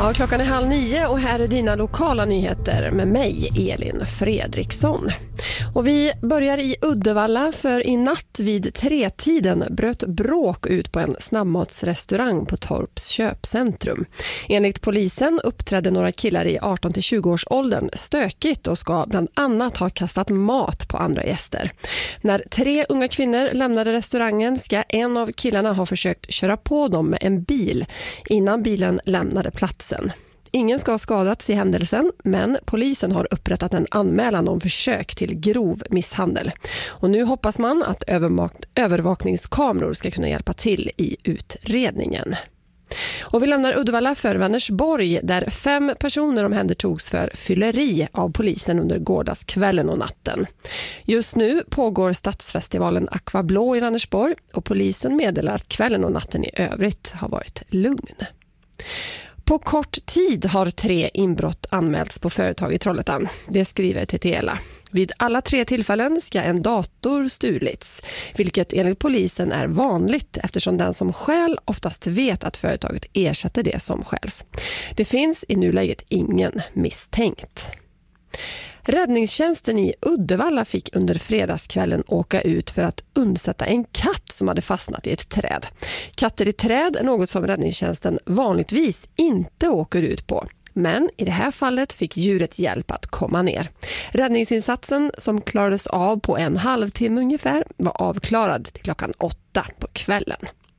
Ja, klockan är 8:30 och här är dina lokala nyheter med mig, Elin Fredriksson. Och vi börjar i Uddevalla, för i natt vid 3-tiden bröt bråk ut på en snabbmatsrestaurang på Torps köpcentrum. Enligt polisen uppträdde några killar i 18-20-årsåldern stökigt och ska bland annat ha kastat mat på andra gäster. När 3 unga kvinnor lämnade restaurangen ska en av killarna ha försökt köra på dem med en bil innan bilen lämnade platsen. Ingen ska ha skadats i händelsen, men polisen har upprättat en anmälan om försök till grov misshandel. Och nu hoppas man att övervakningskameror ska kunna hjälpa till i utredningen. Och vi lämnar Uddevalla för Vänersborg, där 5 personer omhändertogs för fylleri av polisen under gårdagskvällen och natten. Just nu pågår stadsfestivalen Aquablå i Vänersborg och polisen meddelar att kvällen och natten i övrigt har varit lugn. På kort tid har 3 inbrott anmälts på företag i Trollhättan. Det skriver TTL. Vid alla 3 tillfällen ska en dator stulits, vilket enligt polisen är vanligt eftersom den som stjäl oftast vet att företaget ersätter det som stjäls. Det finns i nuläget ingen misstänkt. Räddningstjänsten i Uddevalla fick under fredagskvällen åka ut för att undsätta en katt som hade fastnat i ett träd. Katter i träd är något som räddningstjänsten vanligtvis inte åker ut på. Men i det här fallet fick djuret hjälp att komma ner. Räddningsinsatsen, som klarades av på en halvtimme ungefär, var avklarad till klockan 8 på kvällen.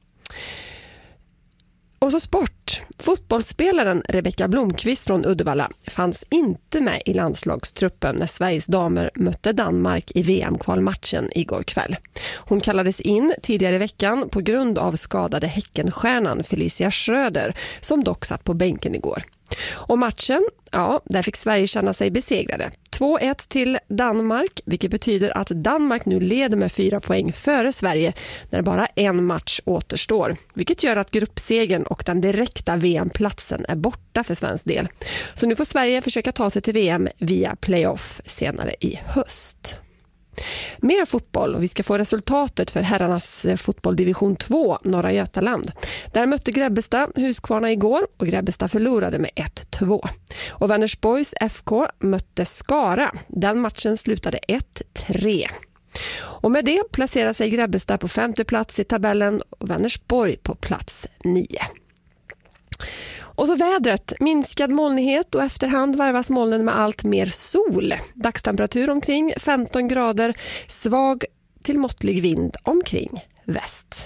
Och så sport. Fotbollsspelaren Rebecka Blomqvist från Uddevalla fanns inte med i landslagstruppen när Sveriges damer mötte Danmark i VM-kvalmatchen igår kväll. Hon kallades in tidigare i veckan på grund av skadade Häckenstjärnan Felicia Schröder, som dock satt på bänken igår. Och matchen, ja, där fick Sverige känna sig besegrade. 2-1 till Danmark, vilket betyder att Danmark nu leder med 4 poäng före Sverige när bara en match återstår. Vilket gör att gruppsegern och den direkta VM-platsen är borta för svensk del. Så nu får Sverige försöka ta sig till VM via playoff senare i höst. Mer fotboll, och vi ska få resultatet för herrarnas fotbolldivision 2 Norra Götaland. Där mötte Grebbestad Huskvarna igår och Grebbestad förlorade med 1-2. Och Vänersborgs FK mötte Skara. Den matchen slutade 1-3. Och med det placerar sig Grebbestad på 5:e plats i tabellen och Vänersborg på plats 9. Och så vädret, minskad molnighet och efterhand varvas molnen med allt mer sol. Dagstemperatur omkring 15 grader, svag till måttlig vind omkring väst.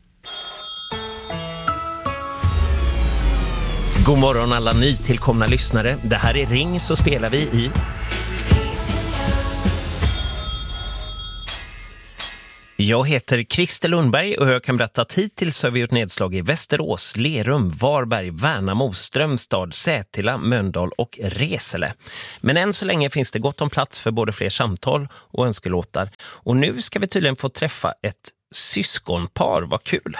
God morgon alla nytillkomna lyssnare. Det här är Ring så spelar vi i... Jag heter Christer Lundberg och jag kan berätta att hittills har vi gjort nedslag i Västerås, Lerum, Varberg, Värnamo, Strömstad, Sätila, Mölndal och Resele. Men än så länge finns det gott om plats för både fler samtal och önskelåtar. Och nu ska vi tydligen få träffa ett syskonpar, vad kul!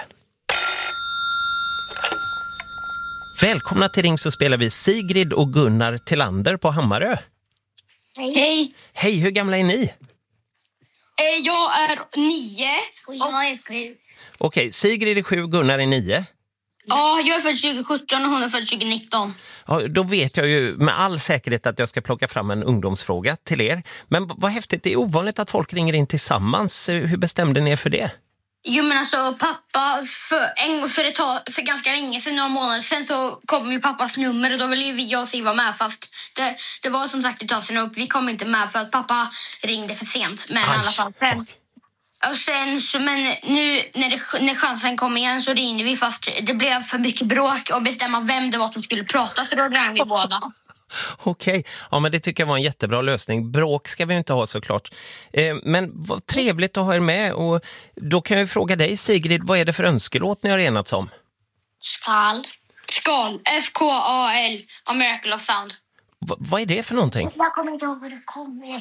Välkomna till Ring så spelar vi Sigrid och Gunnar Tillander på Hammarö. Hej! Hej, hur gamla är ni? Jag är 9 och jag är 7. Okej, Sigrid är 7, Gunnar är 9. Ja, jag är född 2017 och hon är född 2019. Ja, då vet jag ju med all säkerhet att jag ska plocka fram en ungdomsfråga till er. Men vad häftigt, det är ovanligt att folk ringer in tillsammans. Hur bestämde ni er för det? Jo, men alltså pappa, för ganska länge sedan, några månader sedan, så kom ju pappas nummer och då ville ju jag och Siv vara med, fast det var som sagt ett tag sedan upp. Vi kom inte med för att pappa ringde för sent, men i alla fall sen. Okay. Och sen så, men nu när chansen kom igen så ringde vi, fast det blev för mycket bråk och bestämma vem det var som skulle prata, så då ringde vi båda. Okej, ja men det tycker jag var en jättebra lösning. Bråk ska vi inte ha såklart. Men vad trevligt att ha er med, och då kan jag fråga dig Sigrid, vad är det för önskelåt ni har enats om? Skal, S-K-A-L, A Miracle of Sound. Vad är det för någonting? Jag kommer inte ihåg vad det kommer.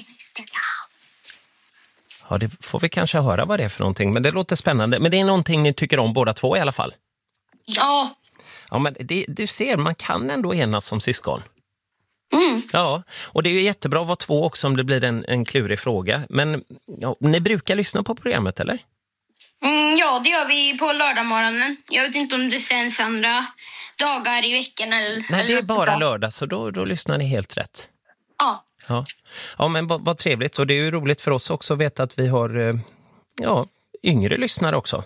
Ja, det får vi kanske höra vad det är för någonting, men det låter spännande. Men det är någonting ni tycker om båda två i alla fall? Ja. Ja, men du ser, man kan ändå enas som syskon. Mm. Ja, och det är ju jättebra att vara två också om det blir en klurig fråga. Men ja, ni brukar lyssna på programmet, eller? Ja, det gör vi på lördagmorgonen. Jag vet inte om det sänds andra dagar i veckan eller... Nej, det är bara lördag, så då lyssnar ni helt rätt. Ja. Ja, men vad trevligt. Och det är ju roligt för oss också att veta att vi har yngre lyssnare också.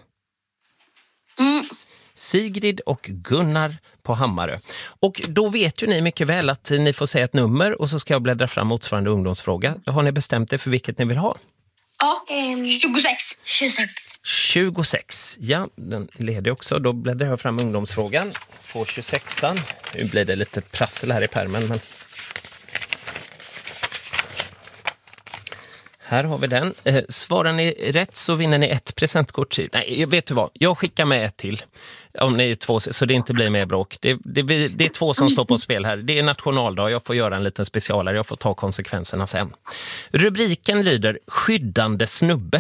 Sigrid och Gunnar på Hammarö. Och då vet ju ni mycket väl att ni får säga ett nummer och så ska jag bläddra fram motsvarande ungdomsfråga. Har ni bestämt er för vilket ni vill ha? Ja, 26. Ja, den leder också. Då bläddrar jag fram ungdomsfrågan på 26an. Nu blir det lite prassel här i pärmen, men... Här har vi den. Svarar ni rätt så vinner ni ett presentkort till. Nej, vet du vad? Jag skickar med ett till. Om ni är två, så det inte blir mer bråk. Det är två som står på spel här. Det är nationaldag. Jag får göra en liten specialare. Jag får ta konsekvenserna sen. Rubriken lyder Skyddande snubbe.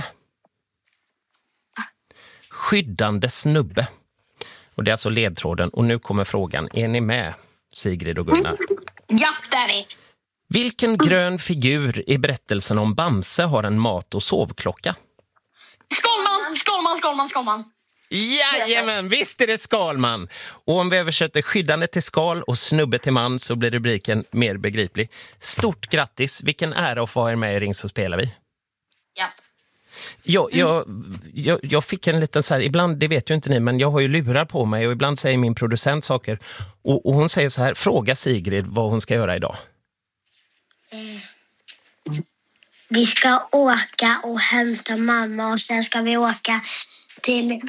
Skyddande snubbe. Och det är alltså ledtråden. Och nu kommer frågan. Är ni med, Sigrid och Gunnar? Ja, där är det. Vilken grön figur i berättelsen om Bamse har en mat- och sovklocka? Skalman. Jajamän, visst är det Skalman. Och om vi översätter skyddande till skal och snubbe till man så blir rubriken mer begriplig. Stort grattis, vilken ära att få ha er med i Ring så spelar vi. Ja. Jag fick en liten så här, ibland, det vet ju inte ni, men jag har ju lurar på mig och ibland säger min producent saker. Och hon säger så här, fråga Sigrid vad hon ska göra idag. Vi ska åka och hämta mamma och sen ska vi åka till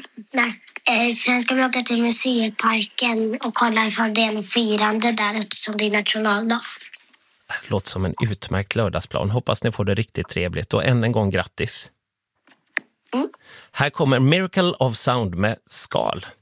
museiparken och kolla ifall det är en firande där eftersom det är nationaldag. Det låter som en utmärkt lördagsplan. Hoppas ni får det riktigt trevligt och än en gång grattis. Här kommer Miracle of Sound med Skal.